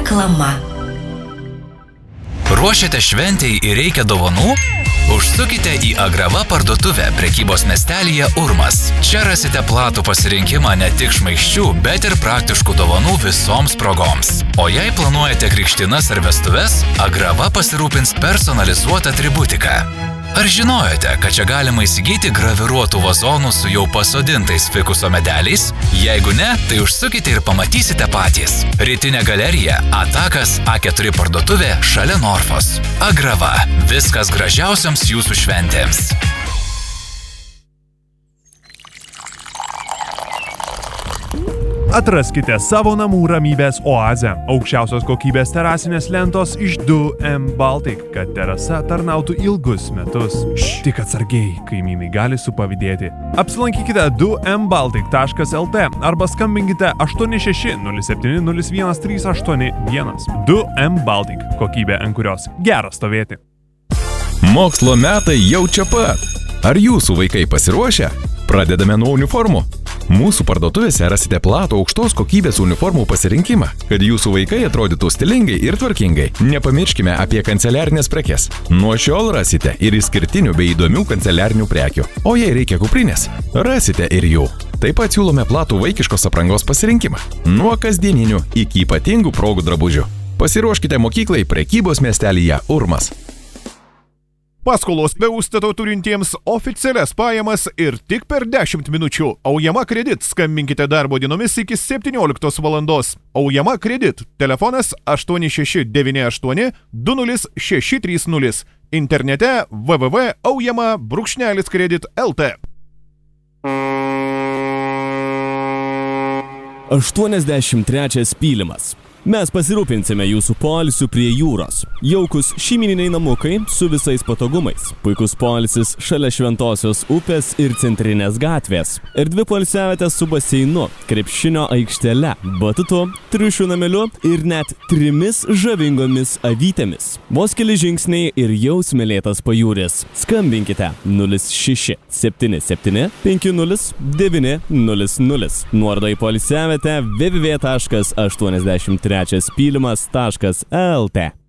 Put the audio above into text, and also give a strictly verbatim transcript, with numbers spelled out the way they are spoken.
Reklama. Ruošiate šventei ir reikia dovanų? Užsukite į Agrava parduotuvę prekybos miestelyje Urmas. Čia rasite platų pasirinkimą ne tik šmaikščių, bet ir praktiškų dovanų visoms progoms. O jei planuojate krikštynas ar vestuves, Agrava pasirūpins personalizuotą atributiką. Ar žinojote, kad čia galima įsigyti graviruotų vazonų su jau pasodintais fikuso medeliais? Jeigu ne, tai užsukite ir pamatysite patys. Rytinė galerija, Atakas A keturi parduotuvė šalia Norfos. Agrava. Viskas gražiausiams jūsų šventėms. Atraskite savo namų ramybės oazę. Aukščiausios kokybės terasinės lentos iš du M Baltic, kad terasa tarnautų ilgus metus. Šš, tik atsargiai, kaimynai gali supavydėti. Apsilankykite du M baltic taškas L T arba skambinkite aštuoni šeši nulis septyni nulis vienas trys aštuoni vienas. du M Baltic. Kokybė, ant kurios gera stovėti. Mokslo metai jau čia pat. Ar jūsų vaikai pasiruošę? Pradedame nuo uniformų. Mūsų parduotuvėse rasite platų aukštos kokybės uniformų pasirinkimą, kad jūsų vaikai atrodytų stilingai ir tvarkingai. Nepamirškime apie kanceliarinės prekes. Nuo šiol rasite ir išskirtinių bei įdomių kanceliarinių prekių. O jei reikia kuprinės, rasite ir jų. Taip pat siūlome platų vaikiškos aprangos pasirinkimą. Nuo kasdieninių iki ypatingų progų drabužių. Pasiruoškite mokyklai prekybos miestelyje Urmas. Paskolos be užstato turintiems oficialias pajamas ir tik per dešimt minučių. Aujama Kredit. Skambinkite darbo dienomis iki septynioliktos valandos. Aujama Kredit. Telefonas aštuoni šeši devyni aštuoni du nulis šeši trys nulis. Internete w w w taškas aujama brūkšnelis kredit taškas L T. aštuoniasdešimt trečias pylimas. Mes pasirūpinsime jūsų poilsiu prie jūros. Jaukus šeimyniniai namukai su visais patogumais. Puikus poilsis šalia Šventosios upės ir centrinės gatvės. Erdvi poilsiavietės su baseinu, krepšinio aikštele, batutu, triušių nameliu ir net trimis žavingomis avytėmis. Vos keli žingsniai ir jau smėlėtas pajūris. Skambinkite nulis šeši septyni septyni penki nulis devyni nulis nulis. Nuoroda į poilsiavietę w w w taškas aštuoniasdešimt trečias pylimas taškas L T.